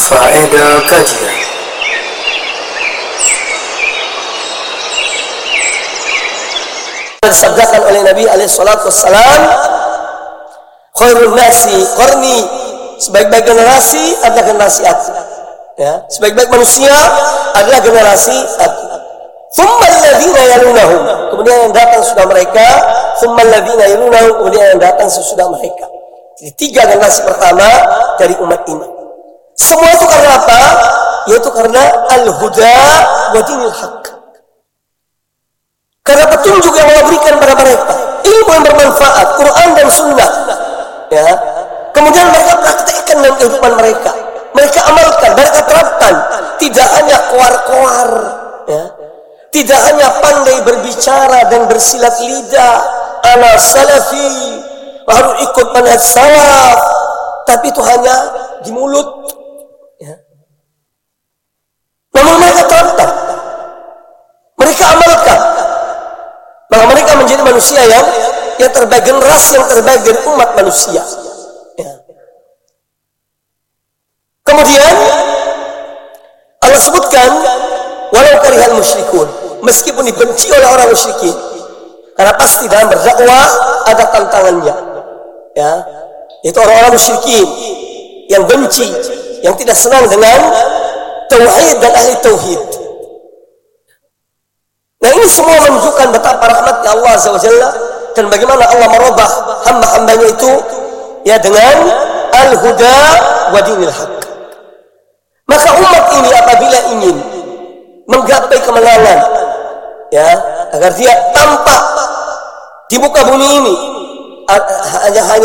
Faedah kajian. Disabdakan oleh Nabi SAW, khairun nasi qarni, sebaik-baik generasi adalah generasi aku. Ya, sebaik-baik manusia adalah generasi aku. Thumma alladhina yalunahum, kemudian yang datang sudah mereka. Thumma alladhina yalunahum, kemudian yang datang sesudah mereka. Jadi 3 generasi pertama dari umat ini. Semua itu karena apa? Yaitu karena al-huda wa dinil haq. Karena petunjuk yang Allah berikan pada mereka, ilmu yang bermanfaat, Quran dan Sunnah. Ya. Kemudian mereka praktekkan dalam kehidupan mereka. Mereka amalkan, mereka terapkan. Tidak hanya koar-koar, ya. Tidak hanya pandai berbicara dan bersilat lidah, ana salafi, harus ikut manhaj salaf, tapi itu hanya di mulut. Ya. Namun mereka terapkan, mereka amalkan. Maka mereka menjadi manusia yang terbaik, generasi yang terbaik dari umat manusia. Ya. Kemudian Allah sebutkan walau karihal musyrikun, meskipun dibenci oleh orang musyrikin, karena pasti dalam berdakwah ada tantangannya. Ya, itu orang-orang musyrikin yang benci, yang tidak senang dengan tauhid dan ahli tauhid. Nah, ini semua menunjukkan betapa rahmatnya Allah Azza wa Jalla dan bagaimana Allah merubah hamba-hambanya itu ya dengan al-huda wa dinil haq. Maka umat ini apabila ingin menggapai kemenangan, ya, agar dia tampak di muka bumi ini hanya